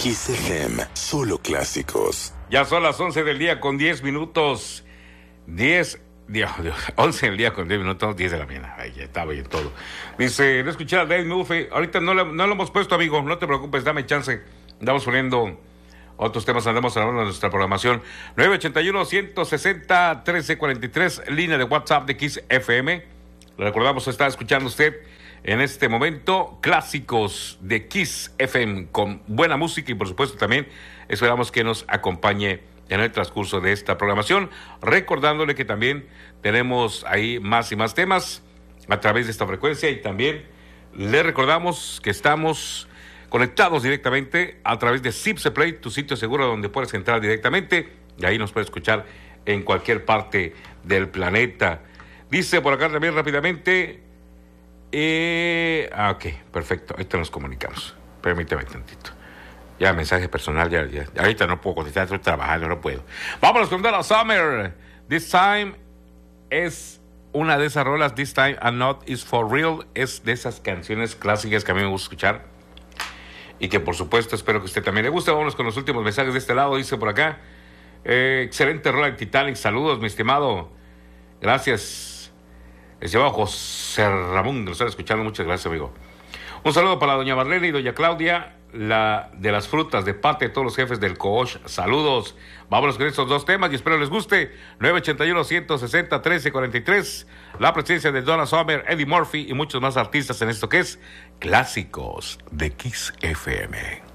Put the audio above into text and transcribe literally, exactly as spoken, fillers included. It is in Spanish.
Kiss F M, solo clásicos. Ya son las once del día con diez minutos. diez, Dios, Dios, once del día con diez minutos, diez de la mañana. Ay, ya estaba bien todo. Dice, no escuché a Dave Murphy. Ahorita no, le, no lo hemos puesto, amigo. No te preocupes, dame chance. Estamos poniendo otros temas, andamos hablando de nuestra programación. nueve ochenta y uno, ciento sesenta, trece cuarenta y tres, línea de WhatsApp de Kiss F M. Le recordamos, está escuchando usted en este momento clásicos de Kiss F M con buena música y por supuesto también esperamos que nos acompañe en el transcurso de esta programación, recordándole que también tenemos ahí más y más temas a través de esta frecuencia y también le recordamos que estamos conectados directamente a través de Zipse Play, tu sitio seguro donde puedes entrar directamente y ahí nos puedes escuchar en cualquier parte del planeta. Dice por acá también rápidamente, eh, ah, ok, perfecto, ahorita nos comunicamos, permíteme tantito. Ya, mensaje personal, ya, ya, ahorita no puedo contestar, estoy trabajando, no puedo. Vámonos con Donna Summer. This Time es una de esas rolas, This Time and Not Is For Real, es de esas canciones clásicas que a mí me gusta escuchar y que por supuesto espero que a usted también le guste. Vámonos con los últimos mensajes de este lado, dice por acá, eh, excelente rola en Titanic, saludos mi estimado, gracias. El llevado José Ramón, que nos están escuchando, muchas gracias, amigo. Un saludo para doña Marlene y doña Claudia, la de las frutas, de parte de todos los jefes del Coosh. Saludos. Vámonos con estos dos temas y espero les guste. nueve ochenta y uno, ciento sesenta, trece cuarenta y tres. La presencia de Donna Summer, Eddie Murphy y muchos más artistas en esto que es Clásicos de Kiss F M.